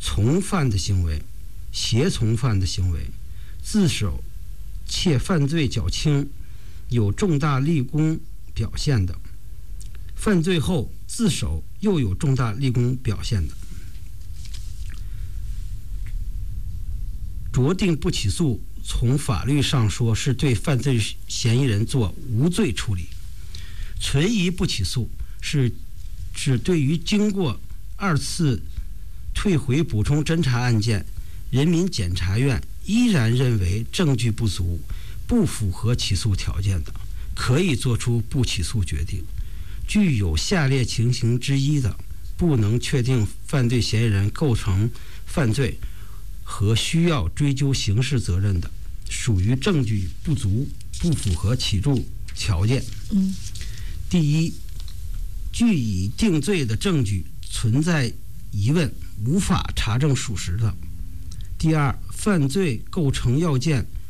从犯的行为、胁从犯的行为、自首且犯罪较轻、有重大立功表现的，犯罪后自首又有重大立功表现的，酌定不起诉，从法律上说是对犯罪嫌疑人做无罪处理。存疑不起诉是指对于经过2次退回补充侦查案件，人民检察院依然认为证据不足，不符合起诉条件的，可以作出不起诉决定。具有下列情形之一的，不能确定犯罪嫌疑人构成犯罪和需要追究刑事责任的，属于证据不足，不符合起诉条件。第一，据以定罪的证据存在疑问，无法查证属实的。第二，犯罪构成要件